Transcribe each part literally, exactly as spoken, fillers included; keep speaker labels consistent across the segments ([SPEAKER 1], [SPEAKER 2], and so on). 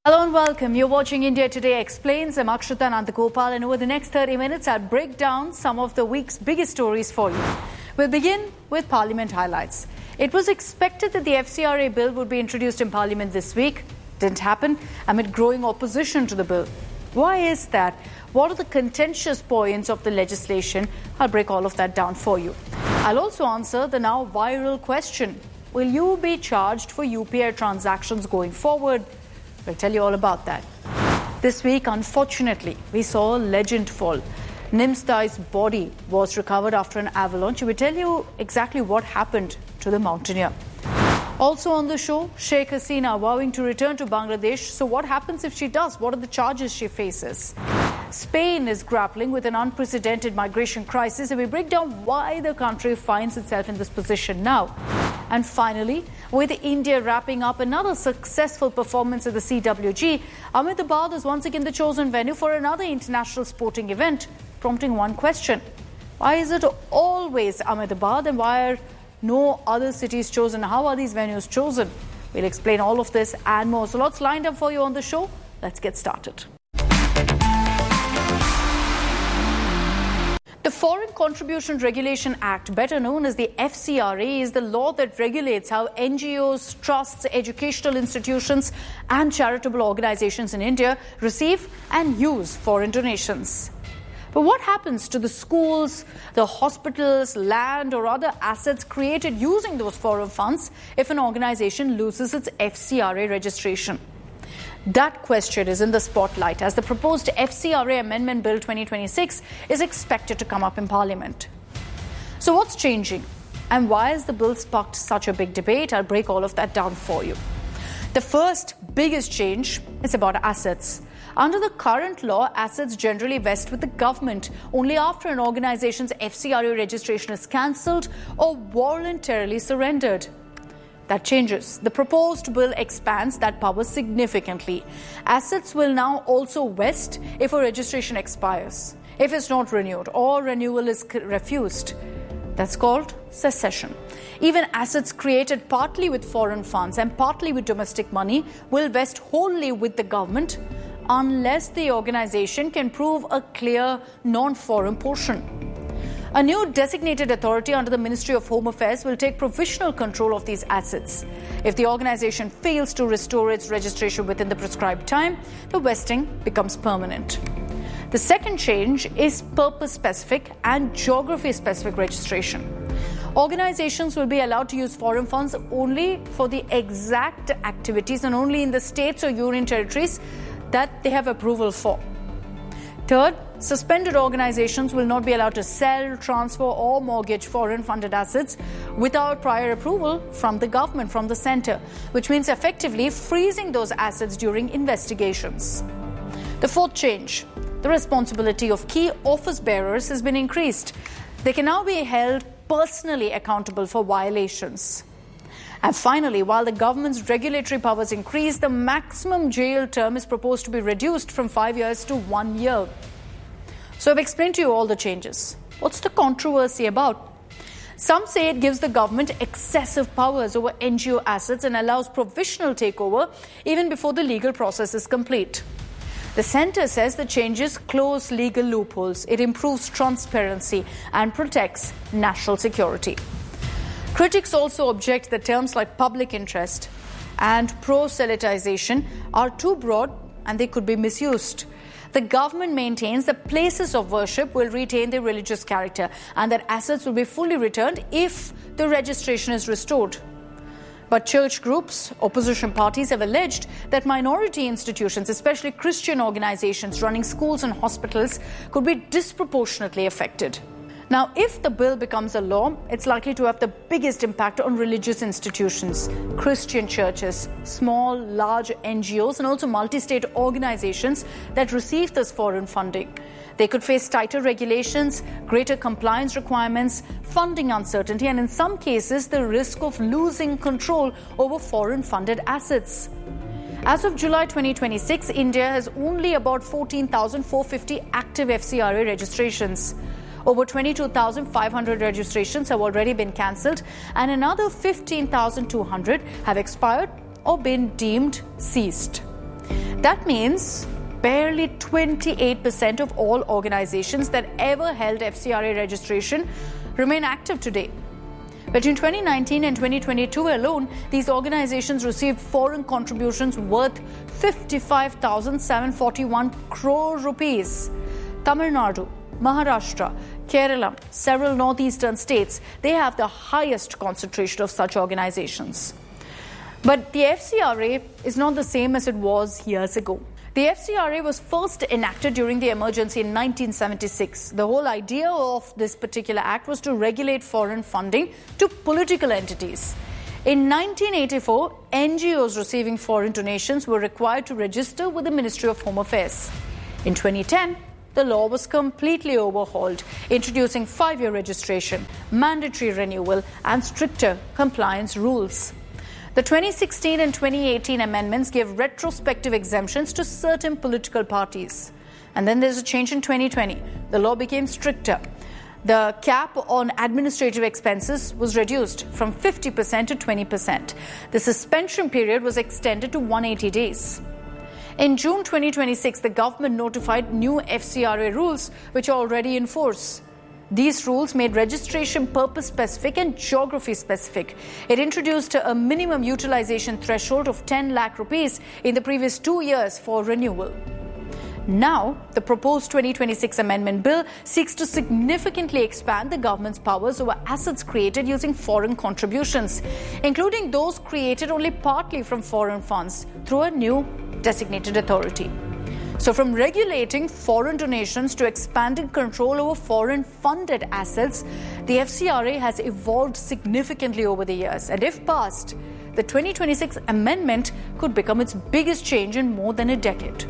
[SPEAKER 1] Hello and welcome. You're watching India Today Explains. I'm Akshatha Nandagopal, and over the next thirty minutes, I'll break down some of the week's biggest stories for you. We'll begin with Parliament highlights. It was expected that the F C R A bill would be introduced in Parliament this week. Didn't happen amid growing opposition to the bill. Why is that? What are the contentious points of the legislation? I'll break all of that down for you. I'll also answer the now viral question: will you be charged for U P I transactions going forward? We'll tell you all about that. This week, unfortunately, we saw a legend fall. Nims Dai's body was recovered after an avalanche. We'll tell you exactly what happened to the mountaineer. Also on the show, Sheikh Hasina vowing to return to Bangladesh. So what happens if she does? What are the charges she faces? Spain is grappling with an unprecedented migration crisis, and we break down why the country finds itself in this position now. And finally, with India wrapping up another successful performance at the C W G, Ahmedabad is once again the chosen venue for another international sporting event, prompting one question: why is it always Ahmedabad, and why are no other cities chosen? How are these venues chosen? We'll explain all of this and more. So lots lined up for you on the show. Let's get started. The Foreign Contribution Regulation Act, better known as the F C R A, is the law that regulates how N G Os, trusts, educational institutions and charitable organizations in India receive and use foreign donations. But what happens to the schools, the hospitals, land or other assets created using those foreign funds if an organization loses its F C R A registration? That question is in the spotlight as the proposed F C R A Amendment Bill twenty twenty-six is expected to come up in Parliament. So what's changing? And why has the bill sparked such a big debate? I'll break all of that down for you. The first biggest change is about assets. Under the current law, assets generally vest with the government only after an organization's F C R A registration is cancelled or voluntarily surrendered. That changes. The proposed bill expands that power significantly. Assets will now also vest if a registration expires, if it's not renewed or renewal is refused. That's called secession. Even assets created partly with foreign funds and partly with domestic money will vest wholly with the government unless the organization can prove a clear non-foreign portion. A new designated authority under the Ministry of Home Affairs will take provisional control of these assets. If the organization fails to restore its registration within the prescribed time, the vesting becomes permanent. The second change is purpose-specific and geography-specific registration. Organizations will be allowed to use foreign funds only for the exact activities and only in the states or union territories that they have approval for. Third, suspended organizations will not be allowed to sell, transfer or mortgage foreign funded assets without prior approval from the government, from the centre, which means effectively freezing those assets during investigations. The fourth change, the responsibility of key office bearers has been increased. They can now be held personally accountable for violations. And finally, while the government's regulatory powers increase, the maximum jail term is proposed to be reduced from five years to one year. So I've explained to you all the changes. What's the controversy about? Some say it gives the government excessive powers over N G O assets and allows provisional takeover even before the legal process is complete. The centre says the changes close legal loopholes, it improves transparency and protects national security. Critics also object that terms like public interest and proselytization are too broad and they could be misused. The government maintains that places of worship will retain their religious character and that assets will be fully returned if the registration is restored. But church groups, opposition parties have alleged that minority institutions, especially Christian organizations running schools and hospitals, could be disproportionately affected. Now, if the bill becomes a law, it's likely to have the biggest impact on religious institutions, Christian churches, small, large N G Os, and also multi-state organizations that receive this foreign funding. They could face tighter regulations, greater compliance requirements, funding uncertainty, and in some cases, the risk of losing control over foreign-funded assets. As of July twenty twenty-six, India has only about fourteen thousand four hundred fifty active F C R A registrations. Over twenty-two thousand five hundred registrations have already been cancelled and another fifteen thousand two hundred have expired or been deemed ceased. That means barely twenty-eight percent of all organizations that ever held F C R A registration remain active today. Between twenty nineteen and twenty twenty-two alone, these organizations received foreign contributions worth fifty-five thousand seven hundred forty-one crore rupees. Tamil Nadu, Maharashtra, Kerala, several northeastern states, they have the highest concentration of such organizations. But the F C R A is not the same as it was years ago. The F C R A was first enacted during the emergency in nineteen seventy-six. The whole idea of this particular act was to regulate foreign funding to political entities. In nineteen eighty-four, N G Os receiving foreign donations were required to register with the Ministry of Home Affairs. In twenty ten, the law was completely overhauled, introducing five-year registration, mandatory renewal, and stricter compliance rules. The twenty sixteen and twenty eighteen amendments gave retrospective exemptions to certain political parties. And then there's a change in twenty twenty. The law became stricter. The cap on administrative expenses was reduced from fifty percent to twenty percent. The suspension period was extended to one hundred eighty days. In June twenty twenty-six, the government notified new F C R A rules, which are already in force. These rules made registration purpose-specific and geography-specific. It introduced a minimum utilization threshold of ten lakh rupees in the previous two years for renewal. Now, the proposed twenty twenty-six amendment bill seeks to significantly expand the government's powers over assets created using foreign contributions, including those created only partly from foreign funds through a new designated authority. So from regulating foreign donations to expanding control over foreign-funded assets, the F C R A has evolved significantly over the years. And if passed, the twenty twenty-six amendment could become its biggest change in more than a decade.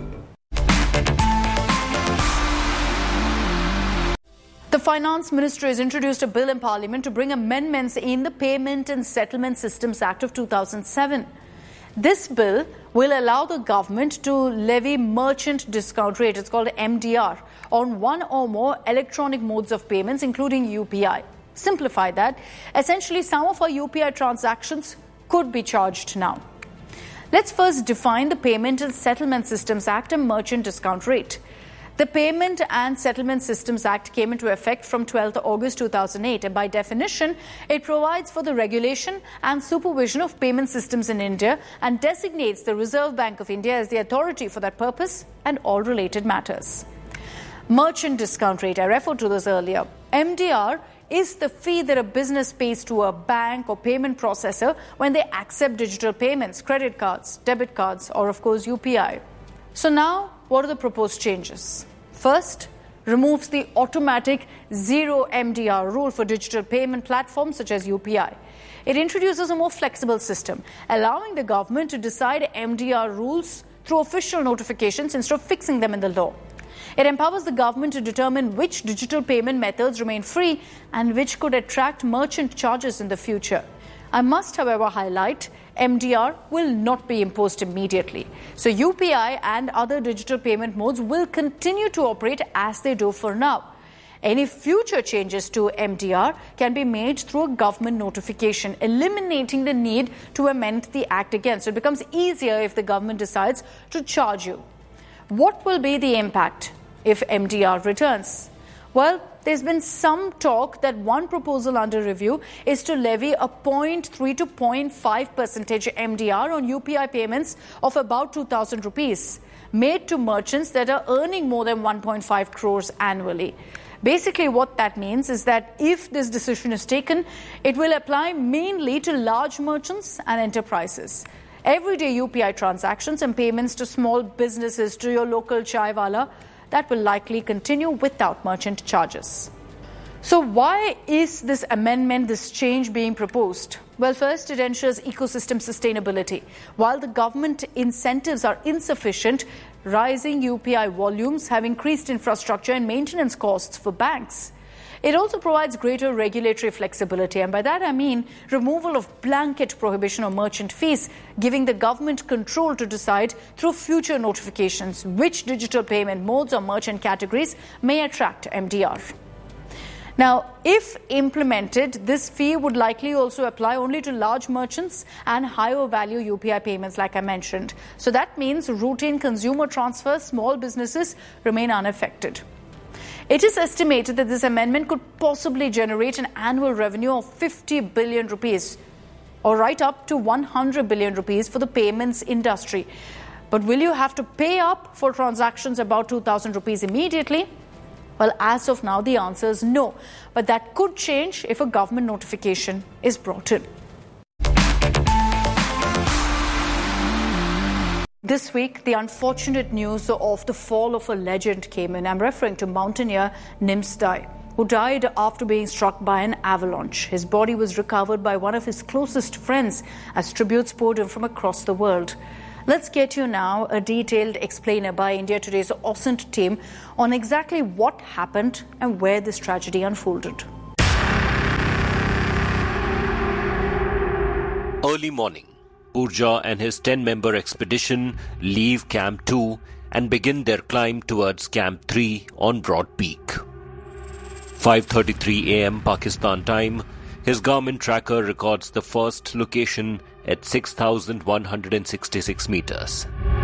[SPEAKER 1] The Finance Ministry has introduced a bill in Parliament to bring amendments in the Payment and Settlement Systems Act of two thousand seven. This bill will allow the government to levy merchant discount rate, it's called M D R, on one or more electronic modes of payments, including U P I. Simplify that. Essentially, some of our U P I transactions could be charged now. Let's first define the Payment and Settlement Systems Act and merchant discount rate. The Payment and Settlement Systems Act came into effect from twelfth of August two thousand eight, and by definition, it provides for the regulation and supervision of payment systems in India and designates the Reserve Bank of India as the authority for that purpose and all related matters. Merchant discount rate, I referred to this earlier. M D R is the fee that a business pays to a bank or payment processor when they accept digital payments, credit cards, debit cards, or of course U P I. So now, what are the proposed changes? First, removes the automatic zero M D R rule for digital payment platforms such as U P I. It introduces a more flexible system, allowing the government to decide M D R rules through official notifications instead of fixing them in the law. It empowers the government to determine which digital payment methods remain free and which could attract merchant charges in the future. I must, however, highlight M D R will not be imposed immediately. So U P I and other digital payment modes will continue to operate as they do for now. Any future changes to M D R can be made through a government notification, eliminating the need to amend the act again. So it becomes easier if the government decides to charge you. What will be the impact if M D R returns? Well, there's been some talk that one proposal under review is to levy a zero point three to zero point five percentage M D R on U P I payments of about two thousand rupees made to merchants that are earning more than one point five crores annually. Basically, what that means is that if this decision is taken, it will apply mainly to large merchants and enterprises. Everyday U P I transactions and payments to small businesses, to your local chai wala, that will likely continue without merchant charges. So why is this amendment, this change being proposed? Well, first, it ensures ecosystem sustainability. While the government incentives are insufficient, rising U P I volumes have increased infrastructure and maintenance costs for banks. It also provides greater regulatory flexibility, and by that I mean removal of blanket prohibition of merchant fees, giving the government control to decide through future notifications which digital payment modes or merchant categories may attract M D R. Now, if implemented, this fee would likely also apply only to large merchants and higher value U P I payments, like I mentioned. So that means routine consumer transfers, small businesses remain unaffected. It is estimated that this amendment could possibly generate an annual revenue of fifty billion rupees, or right up to one hundred billion rupees for the payments industry. But will you have to pay up for transactions about two thousand rupees immediately? Well, as of now, the answer is no. But that could change if a government notification is brought in. This week, the unfortunate news of the fall of a legend came in. I'm referring to mountaineer Nims Dai, who died after being struck by an avalanche. His body was recovered by one of his closest friends as tributes poured in from across the world. Let's get you now a detailed explainer by India Today's Osint team on exactly what happened and where this tragedy unfolded.
[SPEAKER 2] Early morning, Purja and his ten-member expedition leave Camp two and begin their climb towards Camp three on Broad Peak. five thirty-three a m Pakistan time, his Garmin tracker records the first location at six thousand one hundred sixty-six meters.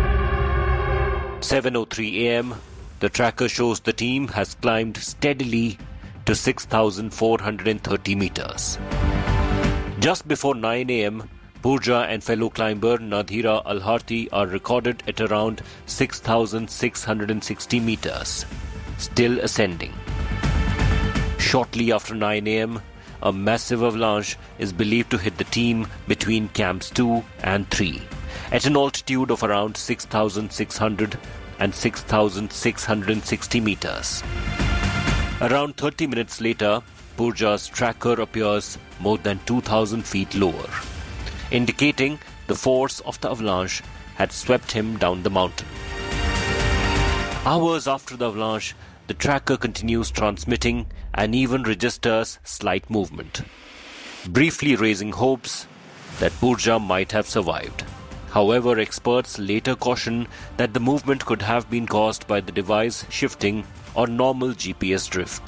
[SPEAKER 2] seven oh three a m, the tracker shows the team has climbed steadily to six thousand four hundred thirty meters. Just before nine a m, Purja and fellow climber Nadhira Alharthi are recorded at around six thousand six hundred sixty meters, still ascending. Shortly after nine a m, a massive avalanche is believed to hit the team between camps two and three at an altitude of around six thousand six hundred and six thousand six hundred sixty meters. Around thirty minutes later, Purja's tracker appears more than two thousand feet lower, indicating the force of the avalanche had swept him down the mountain. Hours after the avalanche, the tracker continues transmitting and even registers slight movement, briefly raising hopes that Purja might have survived. However, experts later caution that the movement could have been caused by the device shifting or normal G P S drift.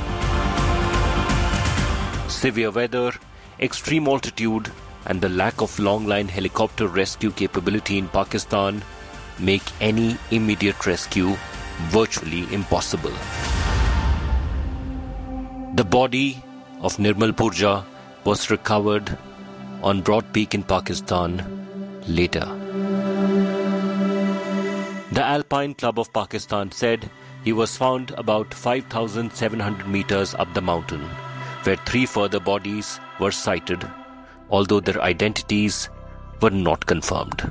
[SPEAKER 2] Severe weather, extreme altitude, and the lack of long-line helicopter rescue capability in Pakistan make any immediate rescue virtually impossible. The body of Nirmal Purja was recovered on Broad Peak in Pakistan later. The Alpine Club of Pakistan said he was found about five thousand seven hundred meters up the mountain, where three further bodies were sighted, although their identities were not confirmed.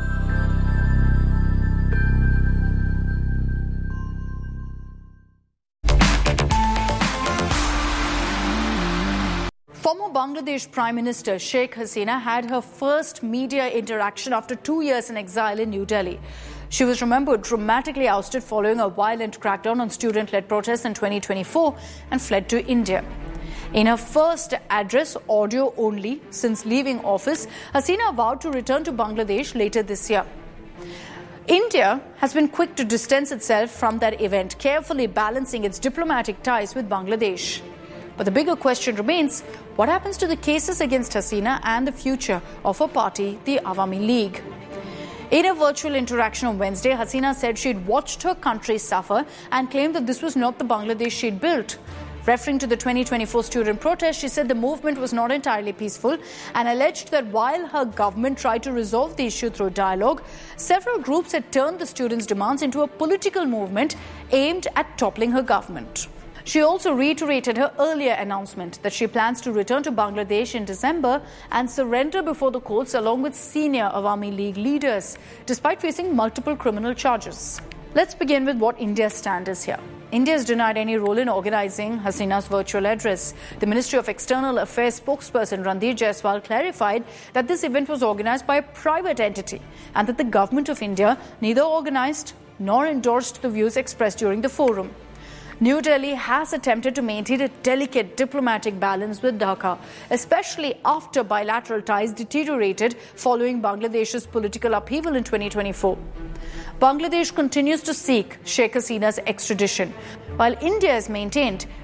[SPEAKER 1] Former Bangladesh Prime Minister Sheikh Hasina had her first media interaction after two years in exile in New Delhi. She was remembered dramatically ousted following a violent crackdown on student-led protests in twenty twenty-four and fled to India. In her first address, audio only, since leaving office, Hasina vowed to return to Bangladesh later this year. India has been quick to distance itself from that event, carefully balancing its diplomatic ties with Bangladesh. But the bigger question remains, what happens to the cases against Hasina and the future of her party, the Awami League? In a virtual interaction on Wednesday, Hasina said she'd watched her country suffer and claimed that this was not the Bangladesh she'd built. Referring to the twenty twenty-four student protest, she said the movement was not entirely peaceful and alleged that while her government tried to resolve the issue through dialogue, several groups had turned the students' demands into a political movement aimed at toppling her government. She also reiterated her earlier announcement that she plans to return to Bangladesh in December and surrender before the courts along with senior Awami League leaders, despite facing multiple criminal charges. Let's begin with what India's stand is here. India has denied any role in organising Hasina's virtual address. The Ministry of External Affairs spokesperson Randeep Jaiswal clarified that this event was organised by a private entity and that the government of India neither organised nor endorsed the views expressed during the forum. New Delhi has attempted to maintain a delicate diplomatic balance with Dhaka, especially after bilateral ties deteriorated following Bangladesh's political upheaval in twenty twenty-four. Bangladesh continues to seek Sheikh Hasina's extradition, while India has maintained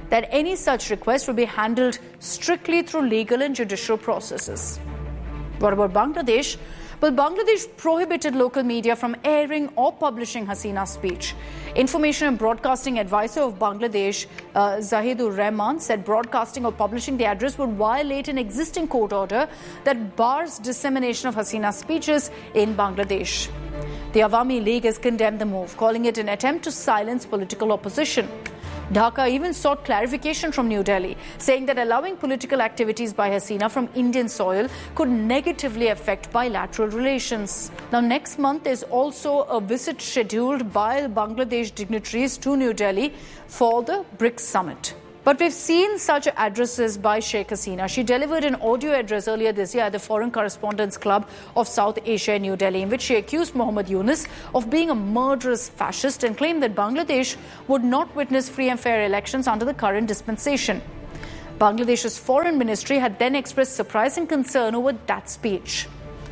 [SPEAKER 1] that any such request will be handled strictly through legal and judicial processes. What about Bangladesh? Well, Bangladesh prohibited local media from airing or publishing Hasina's speech. Information and Broadcasting Advisor of Bangladesh, uh, Zahidur Rahman, said broadcasting or publishing the address would violate an existing court order that bars dissemination of Hasina's speeches in Bangladesh. The Awami League has condemned the move, calling it an attempt to silence political opposition. Dhaka even sought clarification from New Delhi, saying that allowing political activities by Hasina from Indian soil could negatively affect bilateral relations. Now, next month is also a visit scheduled by Bangladesh dignitaries to New Delhi for the BRICS summit. But we've seen such addresses by Sheikh Hasina. She delivered an audio address earlier this year at the Foreign Correspondents Club of South Asia in New Delhi, in which she accused Mohammad Yunus of being a murderous fascist and claimed that Bangladesh would not witness free and fair elections under the current dispensation. Bangladesh's foreign ministry had then expressed surprise and concern over that speech.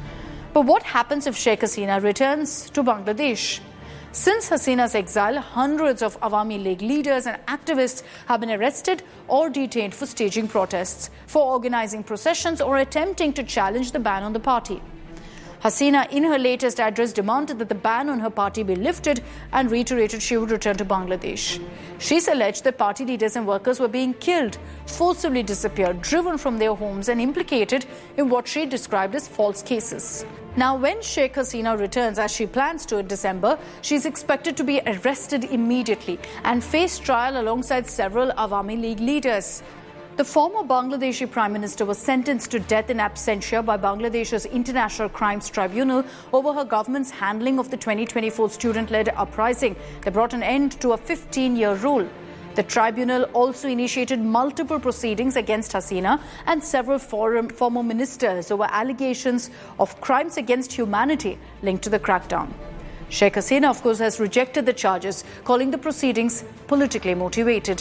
[SPEAKER 1] But what happens if Sheikh Hasina returns to Bangladesh? Since Hasina's exile, hundreds of Awami League leaders and activists have been arrested or detained for staging protests, for organizing processions or attempting to challenge the ban on the party. Hasina, in her latest address, demanded that the ban on her party be lifted and reiterated she would return to Bangladesh. She's alleged that party leaders and workers were being killed, forcibly disappeared, driven from their homes and implicated in what she described as false cases. Now, when Sheikh Hasina returns, as she plans to in December, she's expected to be arrested immediately and face trial alongside several Awami League leaders. The former Bangladeshi Prime Minister was sentenced to death in absentia by Bangladesh's International Crimes Tribunal over her government's handling of the twenty twenty-four student-led uprising that brought an end to a fifteen-year rule. The tribunal also initiated multiple proceedings against Hasina and several foreign, former ministers over allegations of crimes against humanity linked to the crackdown. Sheikh Hasina, of course, has rejected the charges, calling the proceedings politically motivated.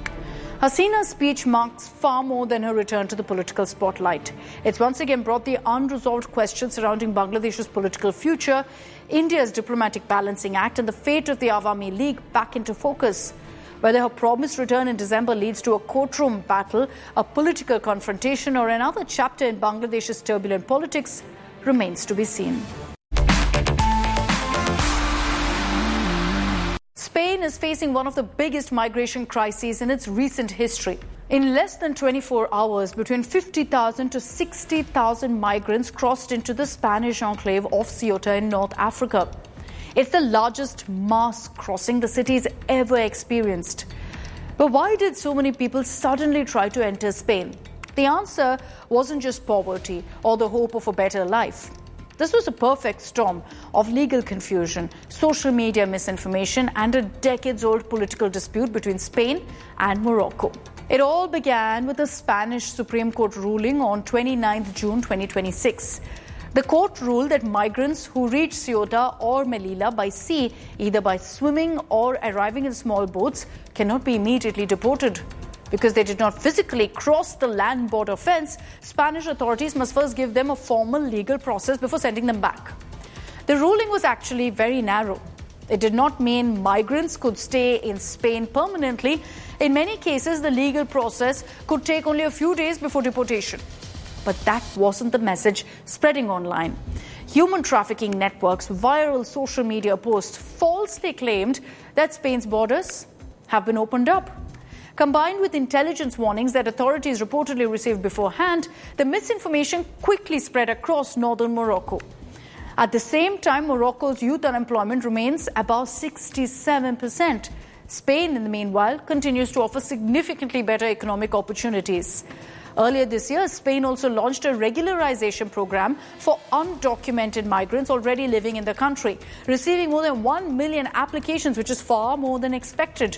[SPEAKER 1] Hasina's speech marks far more than her return to the political spotlight. It's once again brought the unresolved questions surrounding Bangladesh's political future, India's diplomatic balancing act, and the fate of the Awami League back into focus. Whether her promised return in December leads to a courtroom battle, a political confrontation, or another chapter in Bangladesh's turbulent politics remains to be seen. Spain is facing one of the biggest migration crises in its recent history. In less than twenty-four hours, between fifty thousand to sixty thousand migrants crossed into the Spanish enclave of Ceuta in North Africa. It's the largest mass crossing the city's ever experienced. But why did so many people suddenly try to enter Spain? The answer wasn't just poverty or the hope of a better life. This was a perfect storm of legal confusion, social media misinformation, and a decades-old political dispute between Spain and Morocco. It all began with a Spanish Supreme Court ruling on twenty-ninth of June twenty twenty-six. The court ruled that migrants who reach Ceuta or Melilla by sea, either by swimming or arriving in small boats, cannot be immediately deported. Because they did not physically cross the land border fence, Spanish authorities must first give them a formal legal process before sending them back. The ruling was actually very narrow. It did not mean migrants could stay in Spain permanently. In many cases, the legal process could take only a few days before deportation. But that wasn't the message spreading online. Human trafficking networks, viral social media posts falsely claimed that Spain's borders have been opened up. Combined with intelligence warnings that authorities reportedly received beforehand, the misinformation quickly spread across northern Morocco. At the same time, Morocco's youth unemployment remains above sixty-seven percent. Spain, in the meanwhile, continues to offer significantly better economic opportunities. Earlier this year, Spain also launched a regularization program for undocumented migrants already living in the country, receiving more than one million applications, which is far more than expected.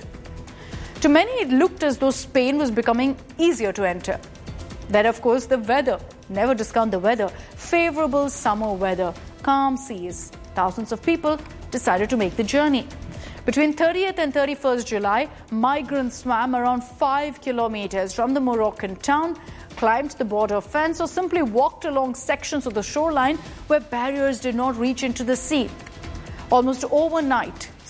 [SPEAKER 1] To many, it looked as though Spain was becoming easier to enter. Then, of course, the weather. Never discount the weather. Favorable summer weather, calm seas. Thousands of people decided to make the journey. Between thirtieth and thirty-first of July, migrants swam around five kilometers from the Moroccan town, climbed the border fence, or simply walked along sections of the shoreline where barriers did not reach into the sea. Almost overnight,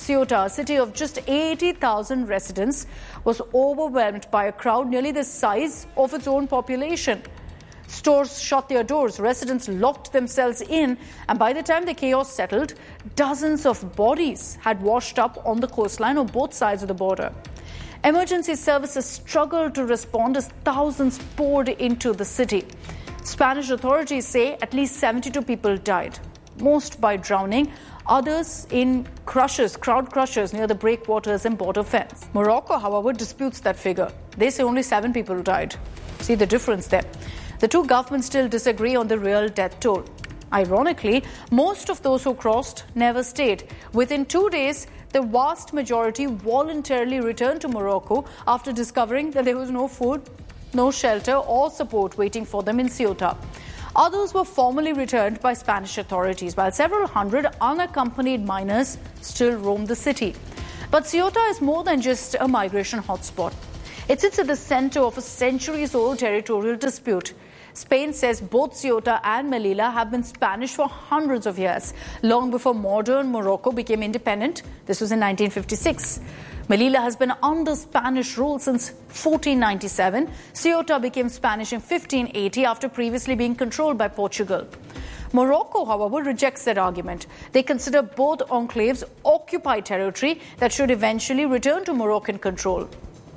[SPEAKER 1] Ceuta, a city of just eighty thousand residents, was overwhelmed by a crowd nearly the size of its own population. Stores shut their doors, residents locked themselves in, and by the time the chaos settled, dozens of bodies had washed up on the coastline on both sides of the border. Emergency services struggled to respond as thousands poured into the city. Spanish authorities say at least seventy-two people died, most by drowning, others in crushes, crowd crushes near the breakwaters and border fence. Morocco, however, disputes that figure. They say only seven people died. See the difference there. The two governments still disagree on the real death toll. Ironically, most of those who crossed never stayed. Within two days, the vast majority voluntarily returned to Morocco after discovering that there was no food, no shelter or support waiting for them in Ceuta. Others were formally returned by Spanish authorities, while several hundred unaccompanied minors still roam the city. But Ceuta is more than just a migration hotspot. It sits at the center of a centuries-old territorial dispute. Spain says both Ceuta and Melilla have been Spanish for hundreds of years, long before modern Morocco became independent. This was in nineteen fifty-six. Melilla has been under Spanish rule since fourteen ninety-seven. Ceuta became Spanish in fifteen eighty after previously being controlled by Portugal. Morocco, however, rejects that argument. They consider both enclaves occupied territory that should eventually return to Moroccan control.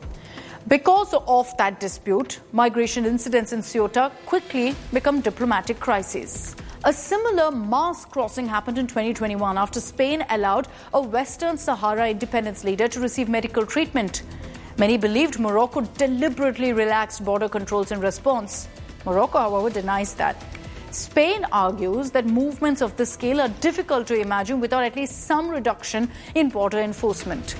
[SPEAKER 1] Because of that dispute, migration incidents in Ceuta quickly become diplomatic crises. A similar mass crossing happened in twenty twenty-one after Spain allowed a Western Sahara independence leader to receive medical treatment. Many believed Morocco deliberately relaxed border controls in response. Morocco, however, denies that. Spain argues that movements of this scale are difficult to imagine without at least some reduction in border enforcement.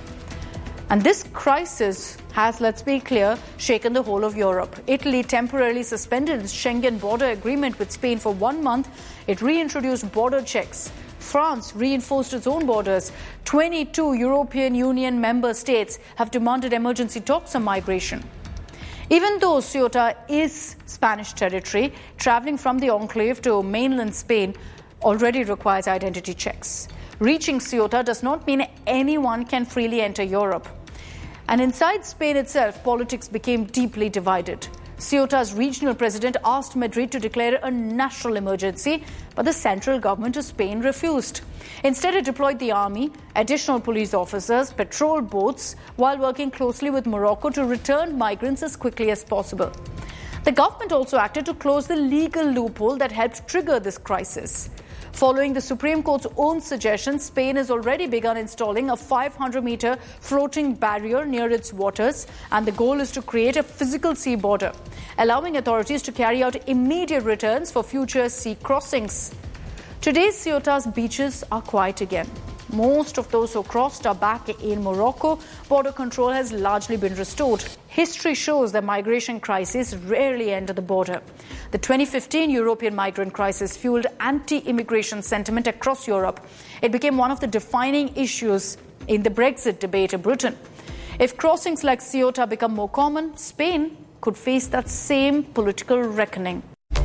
[SPEAKER 1] And this crisis has, let's be clear, shaken the whole of Europe. Italy temporarily suspended its Schengen border agreement with Spain for one month. It reintroduced border checks. France reinforced its own borders. twenty-two European Union member states have demanded emergency talks on migration. Even though Ceuta is Spanish territory, traveling from the enclave to mainland Spain already requires identity checks. Reaching Ceuta does not mean anyone can freely enter Europe. And inside Spain itself, politics became deeply divided. Ceuta's regional president asked Madrid to declare a national emergency, but the central government of Spain refused. Instead, it deployed the army, additional police officers, patrol boats, while working closely with Morocco to return migrants as quickly as possible. The government also acted to close the legal loophole that helped trigger this crisis. Following the Supreme Court's own suggestion, Spain has already begun installing a five hundred meter floating barrier near its waters, and the goal is to create a physical sea border, allowing authorities to carry out immediate returns for future sea crossings. Today, Ceuta's beaches are quiet again. Most of those who crossed are back in Morocco. Border control has largely been restored. History shows that migration crises rarely end at the border. The twenty fifteen European migrant crisis fueled anti-immigration sentiment across Europe. It became one of the defining issues in the Brexit debate in Britain. If crossings like Ceuta become more common, Spain could face that same political reckoning.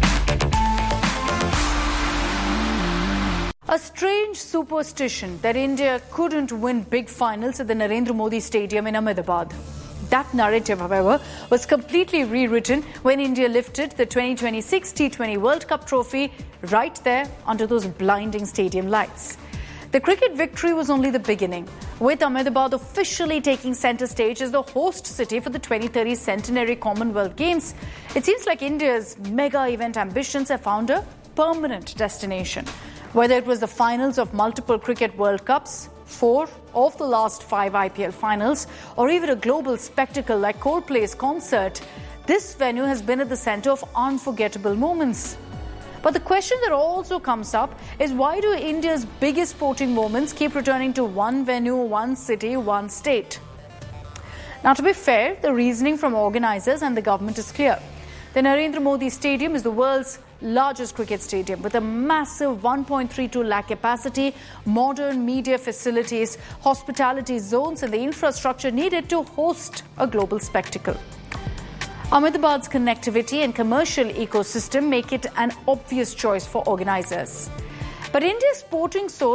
[SPEAKER 1] A strange superstition that India couldn't win big finals at the Narendra Modi Stadium in Ahmedabad. That narrative, however, was completely rewritten when India lifted the twenty twenty-six T twenty World Cup trophy right there under those blinding stadium lights. The cricket victory was only the beginning, with Ahmedabad officially taking centre stage as the host city for the twenty thirty Centenary Commonwealth Games. It seems like India's mega event ambitions have found a permanent destination. Whether it was the finals of multiple cricket World Cups, four of the last five I P L finals, or even a global spectacle like Coldplay's concert, this venue has been at the centre of unforgettable moments. But the question that also comes up is, why do India's biggest sporting moments keep returning to one venue, one city, one state? Now, to be fair, the reasoning from organisers and the government is clear. The Narendra Modi Stadium is the world's largest cricket stadium with a massive one point three two lakh capacity, modern media facilities, hospitality zones and the infrastructure needed to host a global spectacle. Ahmedabad's connectivity and commercial ecosystem make it an obvious choice for organisers. But India's sporting soul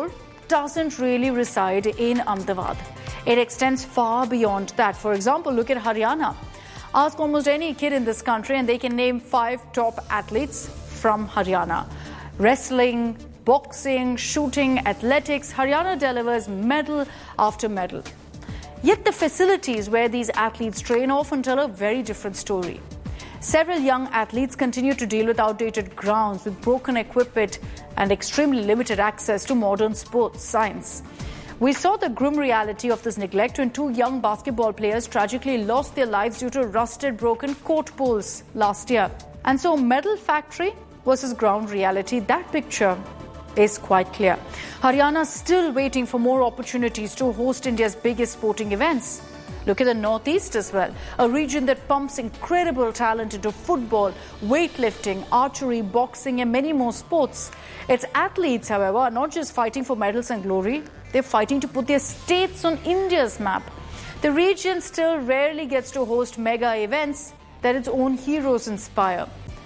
[SPEAKER 1] doesn't really reside in Ahmedabad. It extends far beyond that. For example, look at Haryana. Ask almost any kid in this country and they can name five top athletes from Haryana. Wrestling, boxing, shooting, athletics, Haryana delivers medal after medal. Yet the facilities where these athletes train often tell a very different story. Several young athletes continue to deal with outdated grounds, with broken equipment and extremely limited access to modern sports science. We saw the grim reality of this neglect when two young basketball players tragically lost their lives due to rusted, broken court poles last year. And so medal factory versus ground reality, that picture is quite clear. Haryana is still waiting for more opportunities to host India's biggest sporting events. Look at the Northeast as well, a region that pumps incredible talent into football, weightlifting, archery, boxing and many more sports. Its athletes, however, are not just fighting for medals and glory, they're fighting to put their states on India's map. The region still rarely gets to host mega events that its own heroes inspire.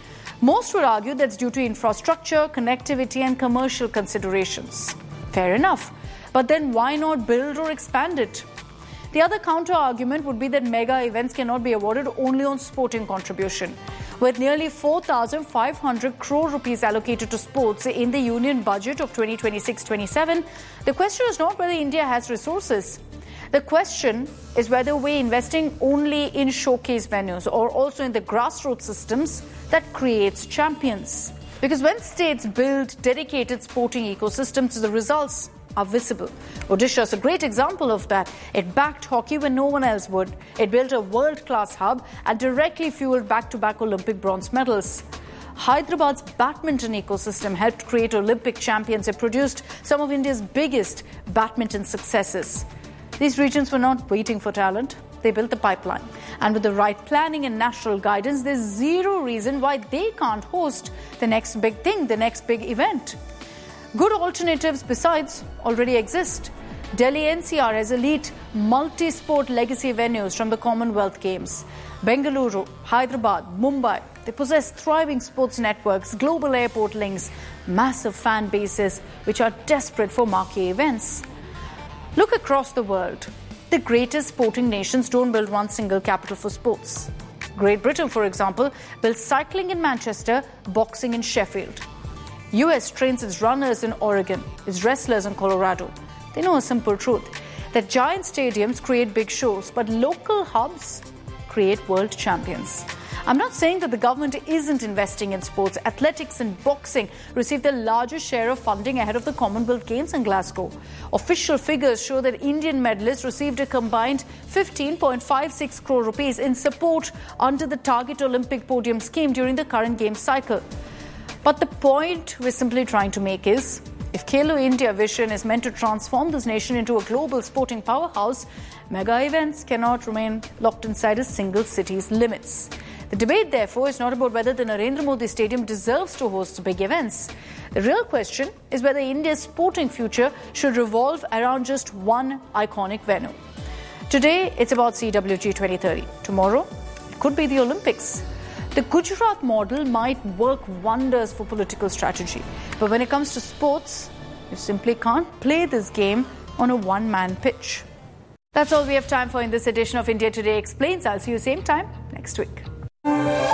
[SPEAKER 1] Most would argue that's due to infrastructure, connectivity and commercial considerations. Fair enough. But then why not build or expand it? The other counter-argument would be that mega events cannot be awarded only on sporting contribution. With nearly four thousand five hundred crore rupees allocated to sports in the union budget of twenty twenty-six twenty-seven, the question is not whether India has resources. The question is whether we're investing only in showcase venues or also in the grassroots systems that creates champions. Because when states build dedicated sporting ecosystems, the results are visible. Odisha is a great example of that. It backed hockey when no one else would. It built a world-class hub and directly fueled back-to-back Olympic bronze medals. Hyderabad's badminton ecosystem helped create Olympic champions and produced some of India's biggest badminton successes. These regions were not waiting for talent. They built the pipeline. And with the right planning and national guidance, there's zero reason why they can't host the next big thing, the next big event. Good alternatives besides already exist. Delhi N C R has elite multi-sport legacy venues from the Commonwealth Games. Bengaluru, Hyderabad, Mumbai, they possess thriving sports networks, global airport links, massive fan bases which are desperate for marquee events. Look across the world. The greatest sporting nations don't build one single capital for sports. Great Britain, for example, builds cycling in Manchester, boxing in Sheffield. U S trains its runners in Oregon, its wrestlers in Colorado. They know a simple truth, that giant stadiums create big shows, but local hubs create world champions. I'm not saying that the government isn't investing in sports. Athletics and boxing received the largest share of funding ahead of the Commonwealth Games in Glasgow. Official figures show that Indian medalists received a combined fifteen point five six crore rupees in support under the Target Olympic Podium scheme during the current Games cycle. But the point we're simply trying to make is, if Khelo India vision is meant to transform this nation into a global sporting powerhouse, mega events cannot remain locked inside a single city's limits. The debate, therefore, is not about whether the Narendra Modi Stadium deserves to host big events. The real question is whether India's sporting future should revolve around just one iconic venue. Today, it's about C W G twenty thirty. Tomorrow, it could be the Olympics. The Gujarat model might work wonders for political strategy. But when it comes to sports, you simply can't play this game on a one-man pitch. That's all we have time for in this edition of India Today Explains. I'll see you same time next week.